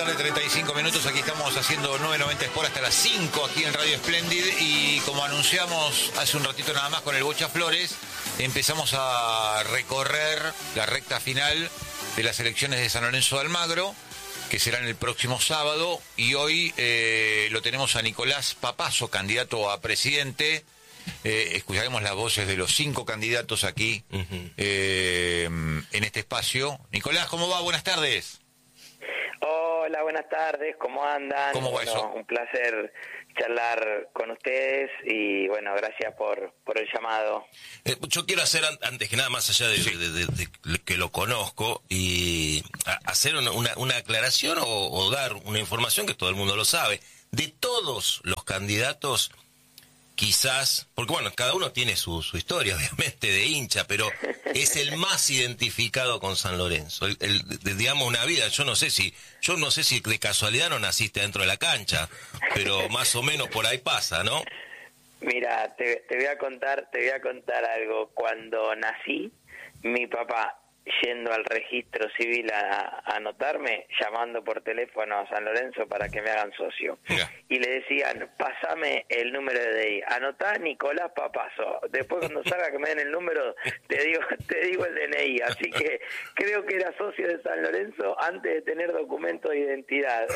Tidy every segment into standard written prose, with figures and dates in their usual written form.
tarde, 35 minutos. Aquí estamos haciendo 990 Sport hasta las 5 aquí en Radio Splendid. Y como anunciamos hace un ratito nada más con el Bocha Flores, empezamos a recorrer la recta final de las elecciones de San Lorenzo de Almagro, que serán el próximo sábado. Y hoy lo tenemos a Nicolás Papazo, candidato a presidente. Escucharemos las voces de los 5 candidatos aquí en este espacio. Nicolás, ¿cómo va? Buenas tardes. Hola, buenas tardes, ¿cómo andan? ¿Cómo va eso? Un placer charlar con ustedes y bueno, gracias por el llamado. Yo quiero hacer, antes que nada, más allá de que lo conozco, y hacer una aclaración o dar una información que todo el mundo lo sabe. De todos los candidatos, quizás, porque bueno, cada uno tiene su historia, obviamente, de hincha, pero es el más identificado con San Lorenzo. Digamos, una vida, yo no sé si de casualidad no naciste dentro de la cancha, pero más o menos por ahí pasa, ¿no? Mira, te voy a contar algo. Cuando nací, mi papá, yendo al registro civil a anotarme, llamando por teléfono a San Lorenzo para que me hagan socio. Mira. Y le decían, pasame el número de DNI, anotá Nicolás Papazo. Después cuando salga que me den el número, te digo el DNI. Así que creo que era socio de San Lorenzo antes de tener documento de identidad.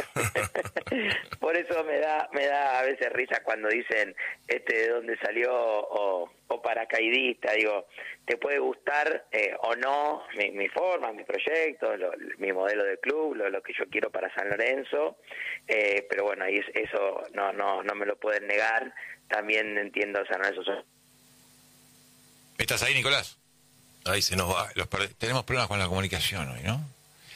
Por eso me da a veces risa cuando dicen de dónde salió o paracaidista. Digo, te puede gustar o no mi forma, mi proyecto, mi modelo de club, lo que yo quiero para San Lorenzo, pero bueno, ahí eso no me lo pueden negar. También entiendo San Lorenzo. ¿Estás ahí, Nicolás? Ahí se nos va. Tenemos problemas con la comunicación hoy, ¿no?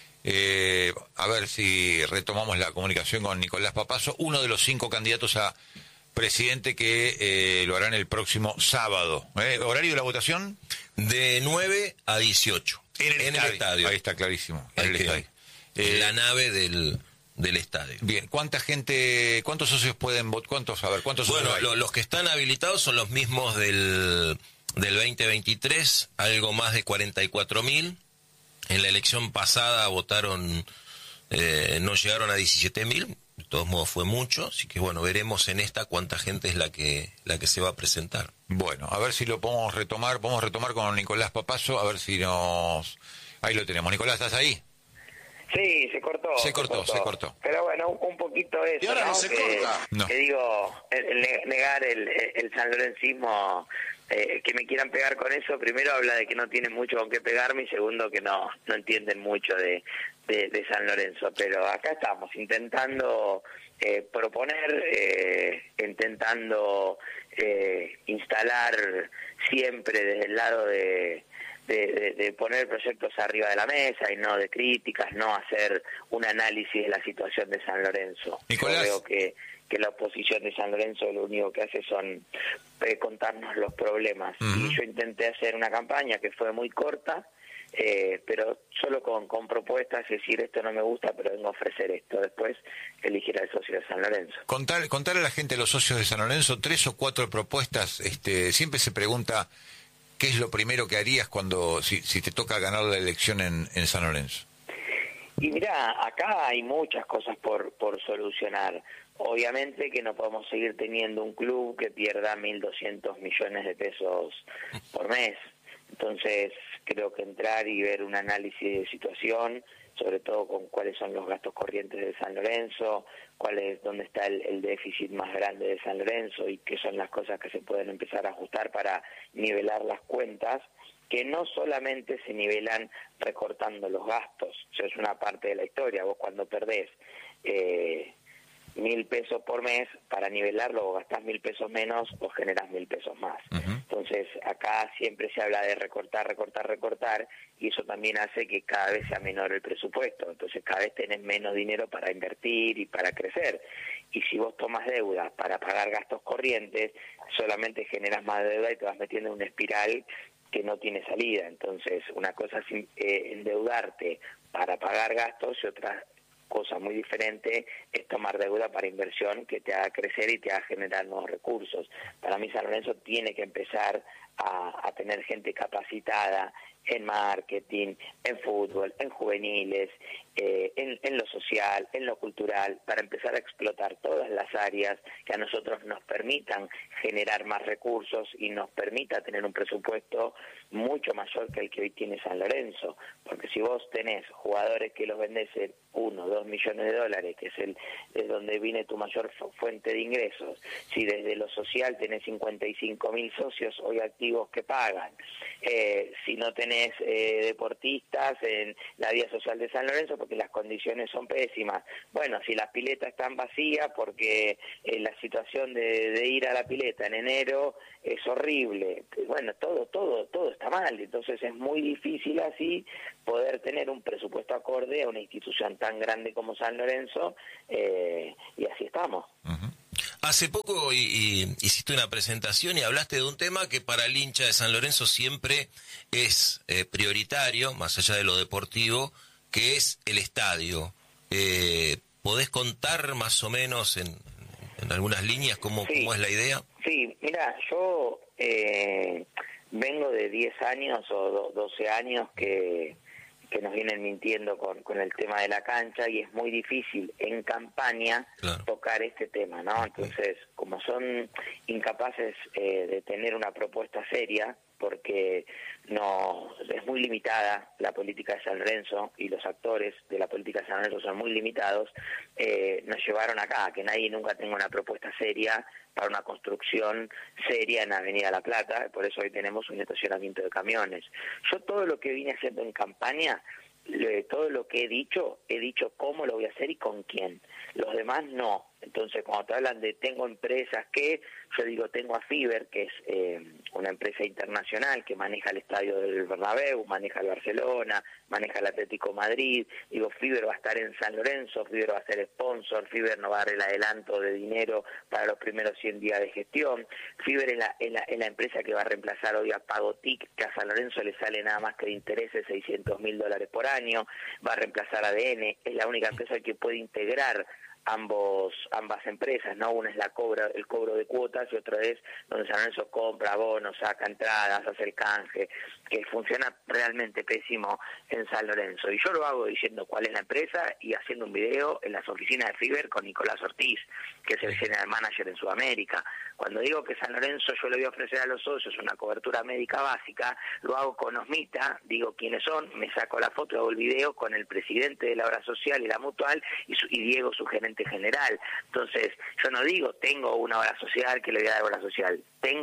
A ver si retomamos la comunicación con Nicolás Papazo, uno de los 5 candidatos a presidente que lo harán el próximo sábado. ¿Horario de la votación? De 9 a 18. En el estadio. Ahí está clarísimo. En el estadio. En la nave del estadio. Bien, ¿cuántos socios pueden votar? ¿Cuántos socios Bueno, hay? los que están habilitados son los mismos del 2023, algo más de 44.000. En la elección pasada votaron, no llegaron a 17.000. De todos modos fue mucho, así que bueno, veremos en esta cuánta gente es la que se va a presentar. Bueno, a ver si lo podemos retomar con Nicolás Papazo, a ver si ahí lo tenemos. Nicolás, ¿estás ahí? Sí, se cortó. Pero bueno, un poquito eso, ¿Y ahora no se corta? No. Que digo, negar el sanlorencismo, que me quieran pegar con eso, primero habla de que no tienen mucho con qué pegarme y segundo que no entienden mucho de San Lorenzo. Pero acá estamos intentando proponer, intentando instalar siempre desde el lado de poner proyectos arriba de la mesa y no de críticas, no hacer un análisis de la situación de San Lorenzo. Nicolás. Yo veo que la oposición de San Lorenzo lo único que hace son contarnos los problemas. Uh-huh. Y yo intenté hacer una campaña que fue muy corta, pero solo con propuestas, es decir, esto no me gusta, pero vengo a ofrecer esto. Después elegir al socio de San Lorenzo. Contar a la gente, los socios de San Lorenzo, 3 o 4 propuestas. Siempre se pregunta qué es lo primero que harías si te toca ganar la elección en San Lorenzo. Y mirá, acá hay muchas cosas por solucionar. Obviamente que no podemos seguir teniendo un club que pierda 1.200 millones de pesos por mes. Entonces, creo que entrar y ver un análisis de situación, sobre todo con cuáles son los gastos corrientes de San Lorenzo, dónde está el déficit más grande de San Lorenzo y qué son las cosas que se pueden empezar a ajustar para nivelar las cuentas, que no solamente se nivelan recortando los gastos. Eso es una parte de la historia. Vos cuando perdés 1.000 pesos por mes, para nivelarlo o gastás 1.000 pesos menos o generás 1.000 pesos más. Uh-huh. Entonces acá siempre se habla de recortar, y eso también hace que cada vez sea menor el presupuesto. Entonces cada vez tenés menos dinero para invertir y para crecer. Y si vos tomas deuda para pagar gastos corrientes, solamente generas más deuda y te vas metiendo en una espiral que no tiene salida. Entonces una cosa es endeudarte para pagar gastos y otra cosa muy diferente es tomar deuda para inversión que te haga crecer y te haga generar nuevos recursos. Para mí San Lorenzo tiene que empezar a tener gente capacitada en marketing, en fútbol, en juveniles, en lo social, en lo cultural, para empezar a explotar todas las áreas que a nosotros nos permitan generar más recursos y nos permita tener un presupuesto mucho mayor que el que hoy tiene San Lorenzo, porque si vos tenés jugadores que los vendés en 1 o 2 millones de dólares, que es donde viene tu mayor fuente de ingresos, si desde lo social tenés 55.000 socios hoy activos que pagan, si no tenés deportistas en la vida social de San Lorenzo porque las condiciones son pésimas, bueno, si las piletas están vacías porque la situación de ir a la pileta en enero es horrible, bueno, todo está mal, entonces es muy difícil así poder tener un presupuesto acorde a una institución tan grande como San Lorenzo, y así estamos. Uh-huh. Hace poco hiciste una presentación y hablaste de un tema que para el hincha de San Lorenzo siempre es prioritario, más allá de lo deportivo, que es el estadio. ¿Podés contar más o menos en algunas líneas cómo es la idea? Sí, mira, yo vengo de 10 años o 12 años que nos vienen mintiendo con el tema de la cancha y es muy difícil en campaña tocar este tema, ¿no? Entonces, como son incapaces de tener una propuesta seria, porque no es muy limitada la política de San Lorenzo y los actores de la política de San Lorenzo son muy limitados, nos llevaron acá, que nadie nunca tenga una propuesta seria para una construcción seria en Avenida La Plata, por eso hoy tenemos un estacionamiento de camiones. Yo todo lo que vine haciendo en campaña, todo lo que he dicho cómo lo voy a hacer y con quién. Los demás no. Entonces, cuando te hablan de tengo empresas que, yo digo tengo a Fiverr, que es una empresa internacional que maneja el estadio del Bernabéu, maneja el Barcelona, maneja el Atlético Madrid. Digo, Fiverr va a estar en San Lorenzo, Fiverr va a ser sponsor, Fiverr no va a dar el adelanto de dinero para los primeros 100 días de gestión. Fiverr es la empresa que va a reemplazar hoy a Pagotic, que a San Lorenzo le sale nada más que de intereses $600.000 por año, va a reemplazar a ADN, es la única empresa que puede integrar ambas empresas, ¿no? Una es el cobro de cuotas y otra es donde San Lorenzo compra bonos, saca entradas, hace el canje, que funciona realmente pésimo en San Lorenzo. Y yo lo hago diciendo cuál es la empresa y haciendo un video en las oficinas de Fiverr con Nicolás Ortiz, que es el general manager en Sudamérica. Cuando digo que San Lorenzo yo le voy a ofrecer a los socios una cobertura médica básica, lo hago con Osmita, digo quiénes son, me saco la foto y hago el video con el presidente de la obra social y la mutual y Diego, su gerente general. Entonces, yo no digo tengo una obra social que le voy a dar obra social,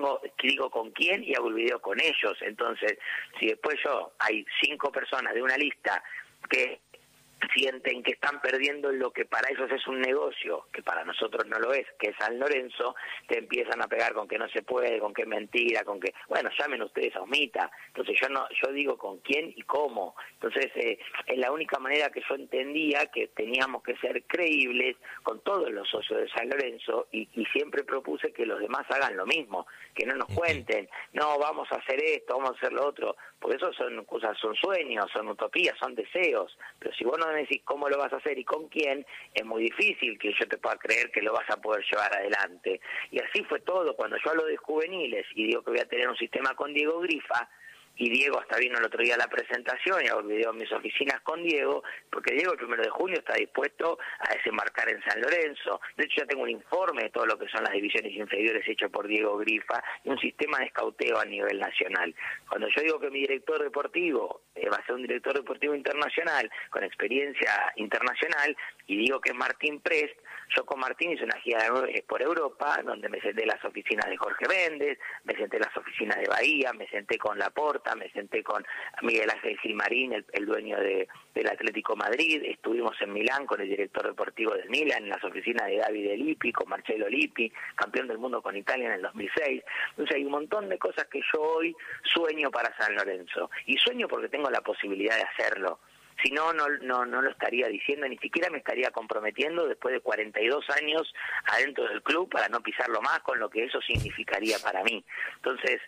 digo con quién y hago el video con ellos. Entonces, si después hay 5 personas de una lista que sienten que están perdiendo lo que para ellos es un negocio, que para nosotros no lo es, que es San Lorenzo, te empiezan a pegar con que no se puede, con que es mentira, con que, bueno, llamen ustedes a Osmita. Entonces yo digo con quién y cómo. Entonces es la única manera que yo entendía que teníamos que ser creíbles con todos los socios de San Lorenzo y siempre propuse que los demás hagan lo mismo, que no nos cuenten, no, vamos a hacer esto, vamos a hacer lo otro, porque eso son cosas, son sueños, son utopías, son deseos, pero si vos no me decís cómo lo vas a hacer y con quién, es muy difícil que yo te pueda creer que lo vas a poder llevar adelante. Y así fue todo. Cuando yo hablo de juveniles y digo que voy a tener un sistema con Diego Grifa, y Diego hasta vino el otro día a la presentación y hago el video en mis oficinas con Diego, porque Diego el 1 de junio está dispuesto a desembarcar en San Lorenzo. De hecho, ya tengo un informe de todo lo que son las divisiones inferiores hecho por Diego Grifa y un sistema de escauteo a nivel nacional. Cuando yo digo que mi director deportivo va a ser un director deportivo internacional, con experiencia internacional, y digo que es Martín Prest, yo con Martín hice una gira por Europa, donde me senté en las oficinas de Jorge Méndez, me senté en las oficinas de Bahía, me senté con Laporta, me senté con Miguel Ángel Gilmarín, el dueño del Atlético Madrid, estuvimos en Milán con el director deportivo del Milan, en las oficinas de Davide Lippi, con Marcello Lippi, campeón del mundo con Italia en el 2006. Entonces hay un montón de cosas que yo hoy sueño para San Lorenzo, y sueño porque tengo la posibilidad de hacerlo. Si no lo estaría diciendo, ni siquiera me estaría comprometiendo después de 42 años adentro del club para no pisarlo más, con lo que eso significaría para mí. Entonces,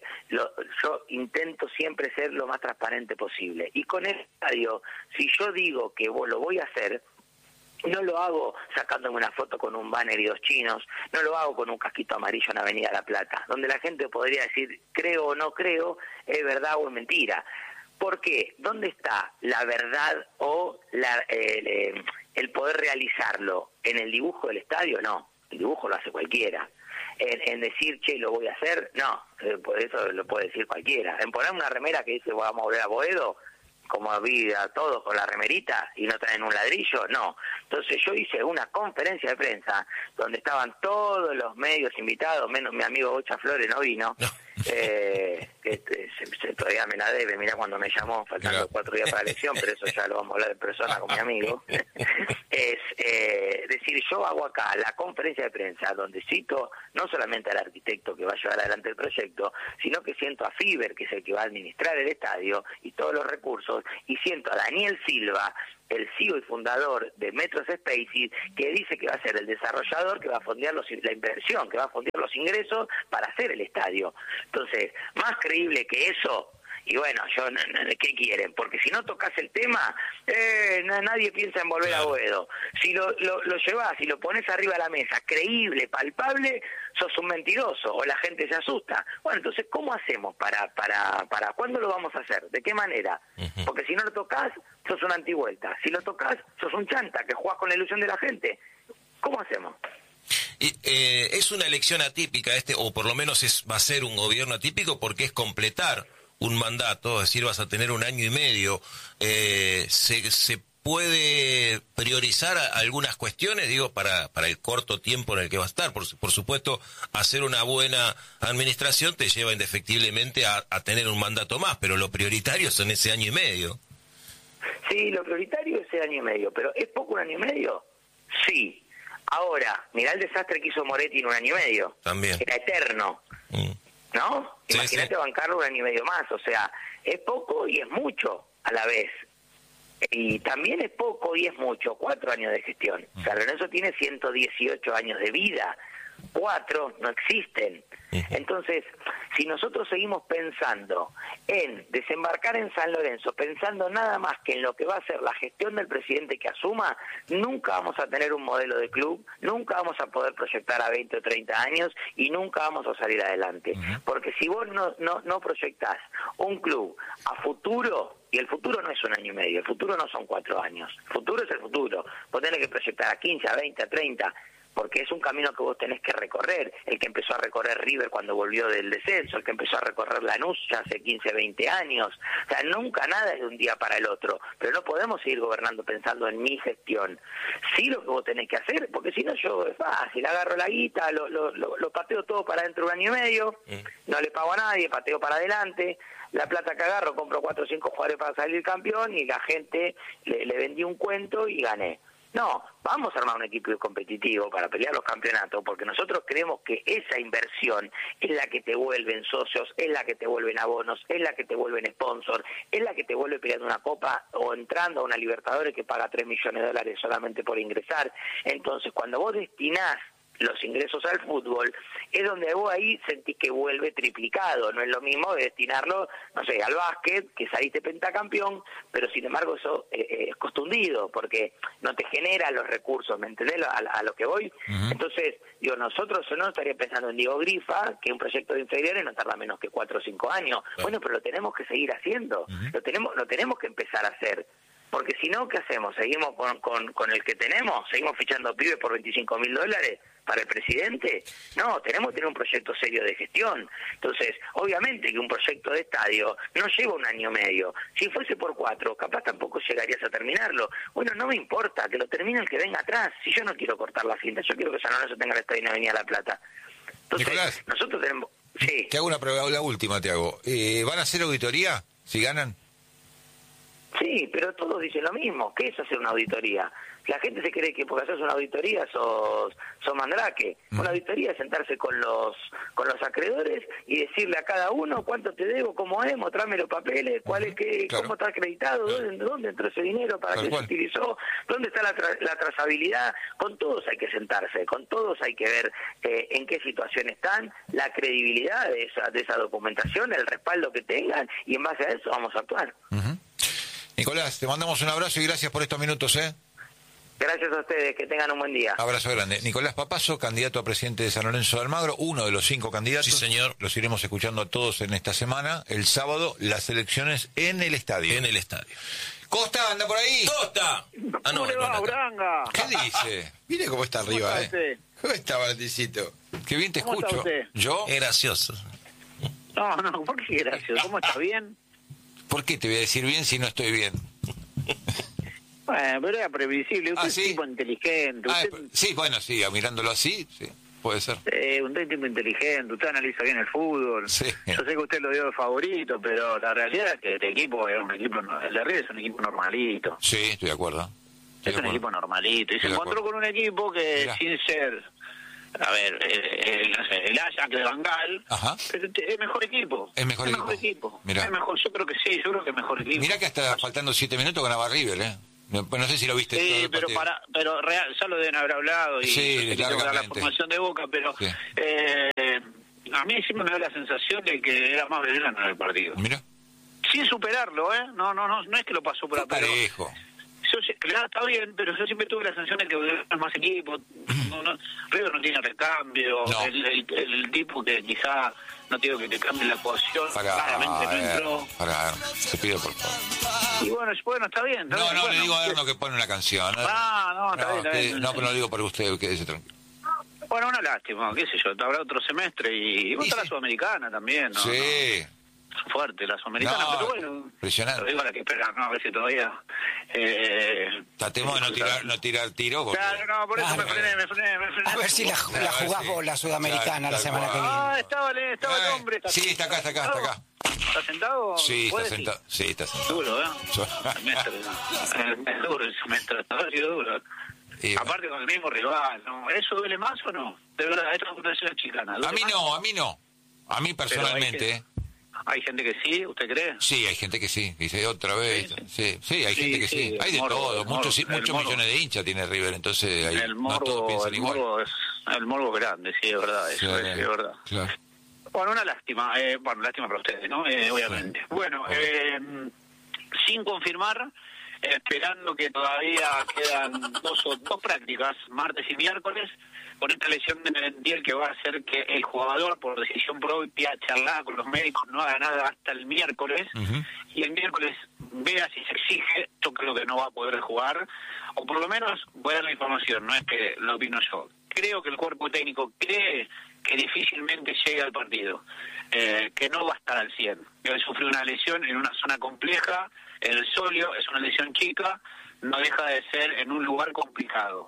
yo intento siempre ser lo más transparente posible. Y con el estadio, si yo digo que lo voy a hacer, no lo hago sacándome una foto con un banner y 2 chinos, no lo hago con un casquito amarillo en Avenida La Plata, donde la gente podría decir, creo o no creo, es verdad o es mentira. ¿Por qué? ¿Dónde está la verdad o el poder realizarlo? ¿En el dibujo del estadio? No, el dibujo lo hace cualquiera. En decir, che, lo voy a hacer, no, por eso lo puede decir cualquiera. En poner una remera que dice, vamos a volver a Boedo, como vi a todos con la remerita y no traen un ladrillo, no. Entonces yo hice una conferencia de prensa donde estaban todos los medios invitados, menos mi amigo Bocha Flores no vino, todavía me la debe, mirá cuando me llamó, faltando 4 días para la elección, pero eso ya lo vamos a hablar en persona con mi amigo. Es decir, yo hago acá la conferencia de prensa donde cito no solamente al arquitecto que va a llevar adelante el proyecto, sino que siento a Fiber, que es el que va a administrar el estadio y todos los recursos, y siento a Daniel Silva, el CEO y fundador de Metros Spaces, que dice que va a ser el desarrollador que va a fondear la inversión, que va a fondear los ingresos para hacer el estadio. Entonces, más creíble que eso, y bueno, ¿qué quieren? Porque si no tocas el tema, nadie piensa en volver a Boedo. Si lo llevas y lo pones arriba de la mesa, creíble, palpable, sos un mentiroso, o la gente se asusta. Bueno, entonces, ¿cómo hacemos para cuándo lo vamos a hacer? ¿De qué manera? Porque si no lo tocas, sos una antivuelta. Si lo tocas, sos un chanta que jugás con la ilusión de la gente. ¿Cómo hacemos? Es una elección atípica o por lo menos va a ser un gobierno atípico porque es completar un mandato, es decir, vas a tener 1 año y medio. ¿Se puede priorizar algunas cuestiones, digo, para el corto tiempo en el que va a estar? Por supuesto, hacer una buena administración te lleva indefectiblemente a tener un mandato más, pero lo prioritario es en ese año y medio. Sí, lo prioritario es el año y medio, pero ¿es poco 1 año y medio? Sí. Ahora, mirá el desastre que hizo Moretti en 1 año y medio. También. Era eterno. ¿No? Sí, Imagínate bancarlo 1 año y medio más, o sea, es poco y es mucho a la vez. Y también es poco y es mucho, 4 años de gestión. San Lorenzo tiene 118 años de vida, 4 no existen. Entonces, si nosotros seguimos pensando en desembarcar en San Lorenzo, pensando nada más que en lo que va a ser la gestión del presidente que asuma, nunca vamos a tener un modelo de club, nunca vamos a poder proyectar a 20 o 30 años y nunca vamos a salir adelante. Porque si vos no proyectás un club a futuro, y el futuro no es 1 año y medio, el futuro no son 4 años, el futuro es el futuro. Vos tenés que proyectar a 15, a 20, a 30, porque es un camino que vos tenés que recorrer, el que empezó a recorrer River cuando volvió del descenso, el que empezó a recorrer Lanús ya hace 15, 20 años, o sea, nunca nada es de un día para el otro, pero no podemos seguir gobernando pensando en mi gestión. Sí, lo que vos tenés que hacer, porque si no yo es fácil, agarro la guita, lo pateo todo para dentro de 1 año y medio, no le pago a nadie, pateo para adelante, la plata que agarro, compro 4 o 5 jugadores para salir campeón y la gente le vendí un cuento y gané. No, vamos a armar un equipo competitivo para pelear los campeonatos, porque nosotros creemos que esa inversión es la que te vuelven socios, es la que te vuelven abonos, es la que te vuelven sponsor, es la que te vuelve peleando una copa o entrando a una Libertadores que paga $3 millones solamente por ingresar. Entonces, cuando vos destinás los ingresos al fútbol, es donde vos ahí sentís que vuelve triplicado. No es lo mismo de destinarlo, no sé, al básquet, que saliste pentacampeón, pero sin embargo eso es costundido, porque no te genera los recursos, ¿me entendés a lo que voy? Entonces, digo, nosotros no estaría pensando en Diego Grifa, que un proyecto de inferiores no tarda menos que 4 o 5 años. Bueno, pero lo tenemos que seguir haciendo, lo tenemos que empezar a hacer. Porque si no, ¿qué hacemos? ¿Seguimos con el que tenemos? ¿Seguimos fichando pibes por $25.000 para el presidente? No, tenemos que tener un proyecto serio de gestión. Entonces, obviamente que un proyecto de estadio no lleva 1 año y medio. Si fuese por 4, capaz tampoco llegarías a terminarlo. Bueno, no me importa, que lo termine el que venga atrás. Si yo no quiero cortar la cinta, yo quiero que San Lorenzo tenga el estadio en Avenida La Plata. Entonces, Nicolás, nosotros tenemos... Sí. Te hago una pregunta, la última te hago. ¿Van a hacer auditoría si ganan? Sí, pero todos dicen lo mismo. ¿Qué es hacer una auditoría? La gente se cree que porque haces una auditoría sos mandrake. Una auditoría es sentarse con los acreedores y decirle a cada uno cuánto te debo, cómo es, mostrarme los papeles, cuál es que, claro, cómo está acreditado, dónde entró ese dinero, para qué se utilizó, dónde está la trazabilidad. Con todos hay que sentarse, con todos hay que ver en qué situación están, la credibilidad de esa documentación, el respaldo que tengan, y en base a eso vamos a actuar. Nicolás, te mandamos un abrazo y gracias por estos minutos, Gracias a ustedes, que tengan un buen día. Abrazo grande. Nicolás Papazo, candidato a presidente de San Lorenzo de Almagro, uno de los 5 candidatos. Sí, señor. Los iremos escuchando a todos en esta semana. El sábado, las elecciones en el estadio. En el estadio. Costa, anda por ahí. ¡Costa! Ah, no, ¿Cómo le va, Uranga? ¿Qué dice? Mire cómo está ¿Cómo arriba, está usted? ¿Cómo está, Valenticito? Qué bien te ¿Cómo está escucho. usted? ¿Yo? Es gracioso. No, ¿por qué gracioso? ¿Cómo está bien? ¿Por qué te voy a decir bien si no estoy bien? Bueno, pero era previsible. Usted Ah, es ¿sí? un tipo inteligente. Ah, Usted sí, bueno, sí, mirándolo así, sí, puede ser. usted es un tipo inteligente. Usted analiza bien el fútbol. Sí. Yo sé que usted lo dio de favorito, pero la realidad es que este equipo es un equipo... El de River es un equipo normalito. Sí, estoy de acuerdo. Estoy Es de un acuerdo. equipo normalito. Y se Estoy de encontró acuerdo. con un equipo que, Mirá. sin ser... A ver, no sé, el Ajax de Bangal, Ajá. pero es mejor equipo. Es mejor equipo. Mirá. Es mejor, yo creo que sí, yo creo que es mejor equipo. Mirá que hasta faltando 7 minutos ganaba River, ¿eh? No sé si lo viste todo Sí, el pero partido. pero real, ya lo deben haber hablado y Sí, yo sé que tengo que dar la largamente. formación de Boca, pero Sí. a mí siempre me da la sensación de que era más Belgrano en el partido. Mirá, Sin superarlo, ¿eh? No es que lo pasó por fue pero parejo. claro, está bien, pero yo siempre tuve la sensación de que Belgrano es más equipo. River no tiene recambio, No. el tipo que quizá no digo que te cambie la ecuación, claramente no entró. Para, te pido por favor. Y bueno, está bien. Está No, bien, no, bueno, le digo a Erno que pone una canción. ¿No? No, está bien, está bien. No, pero lo digo para usted, quédese tranquilo. Bueno, una lástima, qué sé yo, habrá otro semestre y Sí, está la sí. Sudamericana también, ¿no? Sí. No, fuerte la Sudamericana, No, pero bueno, impresionante. pero digo la que esperar, ¿no? A ver si todavía... Tratemos de no tirar tiro. Porque... Claro, no, por eso Claro. me frené. A ver si la jugás sí. vos la Sudamericana Tal la semana que cual. viene. Ah, estaba el hombre. Sí, está acá. ¿Está sentado? Sí, está ¿Puede? sentado. Sí, está sentado. Duro, ¿eh? Semestre, es duro el semestre, ha sido duro. Y- Aparte con el mismo rival, ¿no? ¿Eso duele más o no? De verdad, esto es una situación chicana. ¿duele A mí más? no. A mí personalmente, Hay gente que sí, ¿usted cree? sí, hay gente que sí. Dice otra vez. Sí, hay Sí, gente que sí. sí, Hay el de morbo, todo. el morbo, Muchos el morbo. millones de hinchas tiene River, entonces ahí, El no todos morbo, piensan igual. el morbo grande, sí, es verdad, eso Claro, es verdad. claro. Bueno, una lástima, lástima para ustedes, ¿no? Obviamente. Bueno, sin confirmar, esperando que todavía quedan dos prácticas, martes y miércoles, con esta lesión de Merentiel que va a hacer que el jugador, por decisión propia, charlada con los médicos, no haga nada hasta el miércoles, Ujú. y el miércoles vea si se exige. Yo creo que no va a poder jugar, o por lo menos voy a dar la información, no es que lo opino yo. Creo que el cuerpo técnico cree que difícilmente llegue al partido, que no va a estar al 100. Él sufrió una lesión en una zona compleja, en el sóleo, es una lesión chica, no deja de ser en un lugar complicado.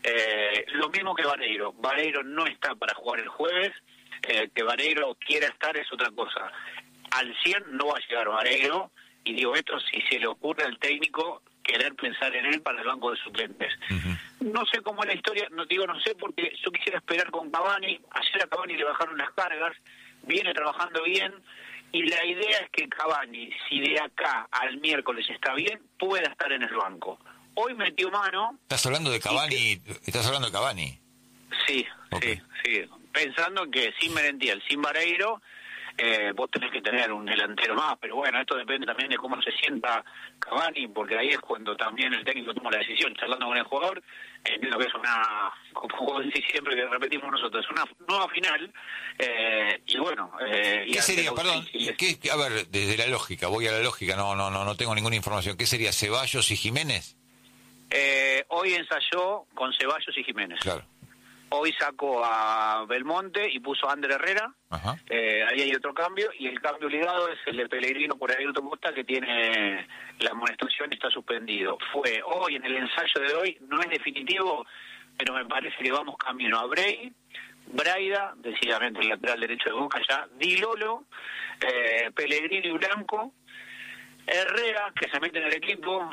Lo mismo que Vareiro. Vareiro no está para jugar el jueves, que Vareiro quiera estar es otra cosa. Al 100 no va a llegar Vareiro, y digo esto si se le ocurre al técnico querer pensar en él para el banco de suplentes. No sé cómo es la historia, no sé porque yo quisiera esperar con Cavani. Ayer a Cavani le bajaron las cargas, viene trabajando bien, y la idea es que Cavani, si de acá al miércoles está bien, pueda estar en el banco. Hoy metió mano. ¿Estás hablando de Cavani? ¿Estás hablando de Cavani? Sí, Ok. sí. Pensando que sin Merentiel, sin Vareiro, vos tenés que tener un delantero más, pero bueno, esto depende también de cómo se sienta Cavani, porque ahí es cuando también el técnico toma la decisión, charlando con el jugador. Entiendo que es como siempre que repetimos nosotros, es una nueva final, y bueno... ¿Qué sería, perdón, a ver, desde la lógica, voy a la lógica, no tengo ninguna información. ¿Qué sería, Ceballos y Jiménez? Hoy ensayó con Ceballos y Jiménez. Claro. Hoy sacó a Belmonte y puso a Ander Herrera. Ajá. Ahí hay otro cambio, y el cambio obligado es el de Pellegrino por Ayrton Costa, que tiene la amonestación y está suspendido. Fue hoy, en el ensayo de hoy, no es definitivo, pero me parece que vamos camino a Bray, Braida, decididamente el lateral derecho de Boca ya, Di Lolo, Pellegrino y Blanco, Herrera, que se mete en el equipo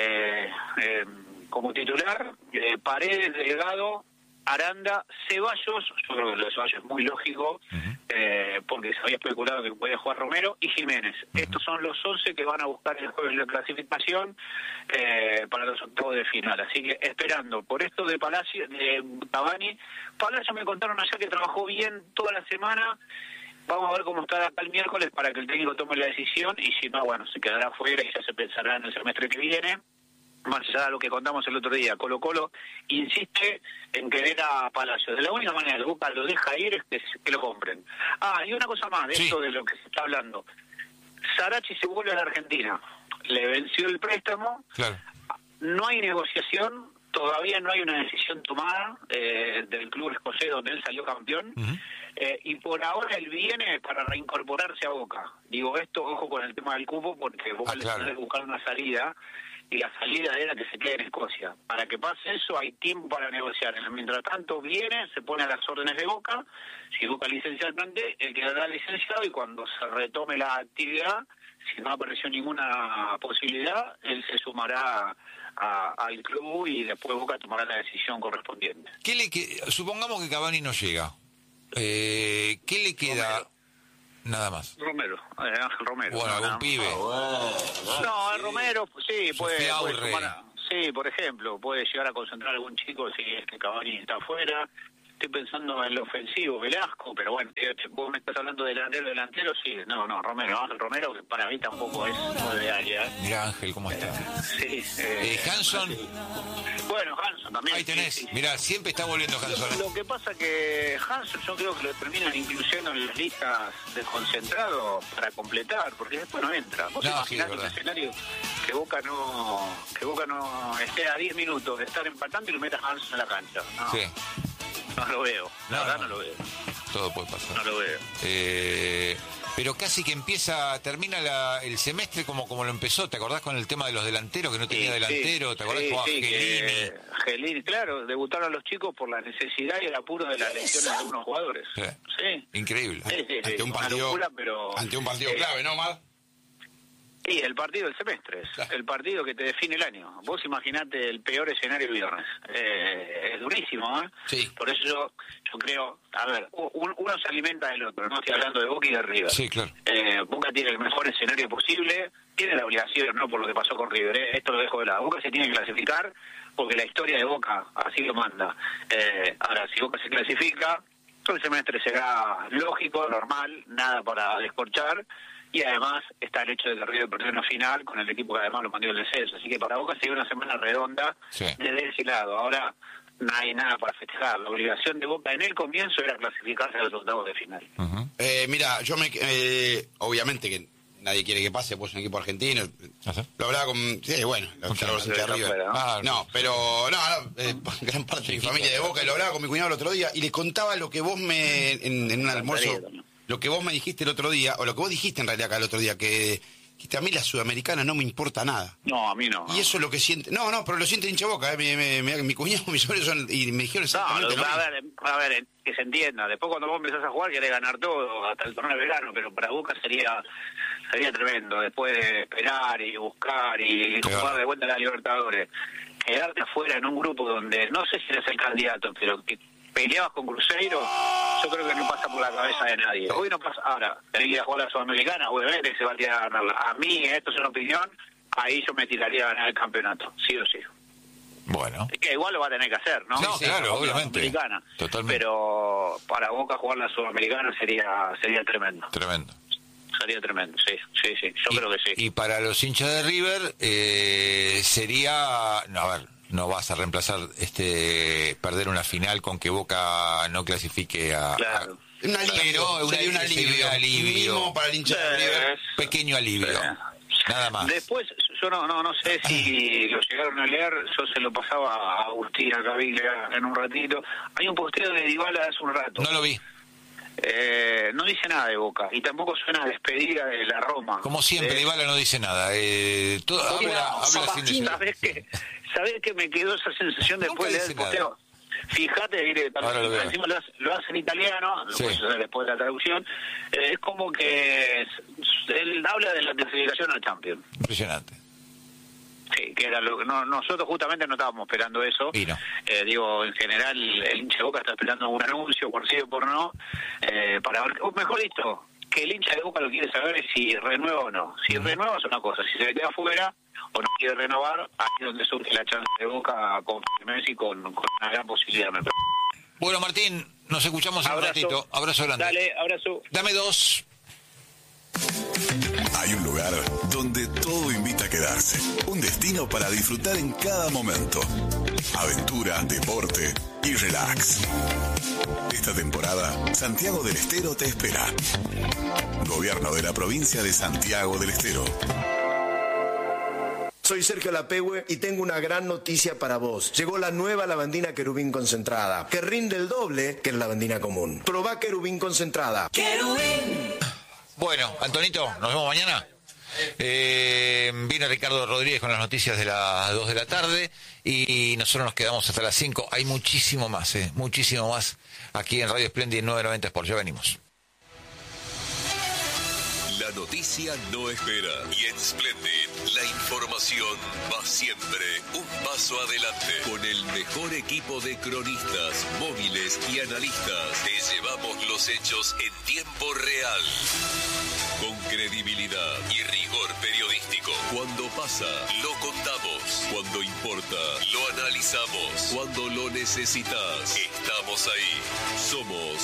como titular, Paredes, Delgado, Aranda, Ceballos. Yo creo que lo de Ceballos es muy lógico, porque se había especulado que podía jugar Romero, y Jiménez. Estos son los 11 que van a buscar el jueves la clasificación para los octavos de final. Así que esperando por esto de Cavani. Palacio me contaron ayer que trabajó bien toda la semana. Vamos a ver cómo está acá el miércoles para que el técnico tome la decisión, y si no, bueno, se quedará fuera y ya se pensará en el semestre que viene. más allá de lo que contamos el otro día, Colo-Colo insiste en querer a Palacios. De la única manera que Boca lo deja ir es que lo compren. Y una cosa más de esto de lo que se está hablando. Sarachi se vuelve a la Argentina. Le venció el préstamo. Claro. No hay negociación. Todavía no hay una decisión tomada del club escocés donde él salió campeón. Uh-huh. Y por ahora él viene para reincorporarse a Boca. Digo esto, ojo con el tema del cupo, porque Boca le tiene que buscar una salida. Y la salida era que se quede en Escocia. Para que pase eso hay tiempo para negociar. Mientras tanto viene, se pone a las órdenes de Boca. Si Boca licencia el plantel, él quedará licenciado y cuando se retome la actividad, si no apareció ninguna posibilidad, él se sumará al club y después Boca tomará la decisión correspondiente. Supongamos que Cavani no llega. ¿Qué le queda? Romero. Nada más. Ángel Romero. Bueno, algún pibe. No, el Romero, sí, puede Aurre. sí, por ejemplo, puede llegar a concentrar a algún chico si es que Cavani está afuera. Estoy pensando en el ofensivo, Velasco, pero bueno, vos me estás hablando de delantero, sí. No, Ángel Romero, que para mí tampoco es 9 área. Mirá, Ángel, ¿cómo está? Sí. Hanson. Bueno, Hanson también. Ahí tenés. Sí. Mirá, siempre está volviendo Hanson. Lo que pasa que Hanson yo creo que lo terminan incluyendo en las listas de concentrado para completar, porque después no entra. Vos imaginás un escenario que Boca no esté a 10 minutos de estar empatando y lo metas a Hanson en la cancha. No. Sí. No lo veo, la verdad no lo veo. Todo puede pasar. No lo veo. Pero casi que termina el semestre como lo empezó. ¿Te acordás con el tema de los delanteros, que no tenía delantero? ¿Te acordás con Angelini, claro, debutaron a los chicos por la necesidad y el apuro de las lesiones de algunos jugadores. Sí. Increíble. Ante un partido, ante un partido clave, ¿no, Mar? Sí, el partido del semestre, el partido que te define el año. Vos imaginate el peor escenario el viernes. Es durísimo, ¿eh? Sí. Por eso yo creo, a ver, uno se alimenta del otro, no estoy hablando de Boca y de River. Sí, claro. Boca tiene el mejor escenario posible, tiene la obligación, no por lo que pasó con River, esto lo dejo de lado. Boca se tiene que clasificar porque la historia de Boca así lo manda. Ahora, si Boca se clasifica, todo el semestre será lógico, normal, nada para descorchar. Y además está el hecho de que River perdió una final con el equipo que además lo mandó el descenso. Así que para Boca sería una semana redonda desde ese lado. Ahora no hay nada para festejar. La obligación de Boca en el comienzo era clasificarse a los octavos de final. Uh-huh. Mira, yo obviamente que nadie quiere que pase, pues un equipo argentino. Lo hablaba con... Sí, bueno, los hinchas de River. Gran parte de mi familia de Boca, y lo hablaba con mi cuñado el otro día, y le contaba lo que vos en un almuerzo... Lo que vos me dijiste el otro día, o lo que vos dijiste en realidad acá el otro día, que a mí la sudamericana no me importa nada. No, a mí no. Y eso es lo que siente... No, pero lo siente hincha Boca, mi cuñado, mis sobrinos son... Y me dijeron exactamente a ver, que se entienda. Después cuando vos empezás a jugar querés ganar todo, hasta el torneo de verano, pero para Boca sería tremendo. Después de esperar y buscar y jugar de vuelta a la Libertadores. Quedarte afuera en un grupo donde, no sé si eres el candidato, pero que peleabas con Cruzeiro, yo creo que no pasa por la cabeza de nadie. Hoy no pasa. Ahora, tenés que ir a jugar a la Sudamericana, obviamente se va a tirar a ganarla. A mí, esto es una opinión, ahí yo me tiraría a ganar el campeonato, sí o sí. Bueno. Es que igual lo va a tener que hacer, ¿no? No, claro, obviamente. Totalmente. Pero para Boca jugar la Sudamericana sería tremendo. Tremendo. Sería tremendo, sí. Yo creo que sí. Y para los hinchas de River sería... No, a ver, no vas a reemplazar perder una final con que Boca no clasifique a... Claro. Un alivio. Un alivio. Para el hincha de River. Pequeño alivio. Nada más. Después, yo no sé si lo llegaron a leer, yo se lo pasaba a Agustín, a Caviglia en un ratito. Hay un posteo de Dybala hace un rato. No lo vi. No dice nada de Boca y tampoco suena a despedida de la Roma. Como siempre, Dybala no dice nada. Habla sin decir. ¿Sabés que me quedó esa sensación después de leer el posteo? Fíjate, encima lo hace en italiano, después de la traducción, es como que él habla de la clasificación al Champions. Impresionante. Sí, que era lo que nosotros justamente no estábamos esperando eso. Y no. En general el hincha de Boca está esperando un anuncio, por sí o por no, para ver, mejor dicho, que el hincha de Boca lo quiere saber es si renueva o no. Si renueva es una cosa, si se queda afuera o no quiere renovar, ahí es donde surge la chance de Boca con Messi con una gran posibilidad, me parece. Bueno, Martín, nos escuchamos en un ratito. Abrazo grande. Dale, abrazo. Dame 2. Hay un lugar donde todo invita a quedarse. Un destino para disfrutar en cada momento. Aventura, deporte y relax. Esta temporada, Santiago del Estero te espera. Gobierno de la provincia de Santiago del Estero. Soy Sergio Lapehue y tengo una gran noticia para vos. Llegó la nueva lavandina Querubín concentrada, que rinde el doble que la lavandina común. Probá Querubín concentrada. ¡Querubín! Bueno, Antonito, nos vemos mañana. Viene Ricardo Rodríguez con las noticias de las 2 de la tarde y nosotros nos quedamos hasta las 5. Hay muchísimo más aquí en Radio Splendid 990 Sport. Ya venimos. La noticia no espera y en Splendid la información va siempre un paso adelante. Con el mejor equipo de cronistas, móviles y analistas te llevamos los hechos en tiempo real. Con credibilidad y rigor periodístico. Cuando pasa, lo contamos. Cuando importa, lo analizamos. Cuando lo necesitas, estamos ahí. Somos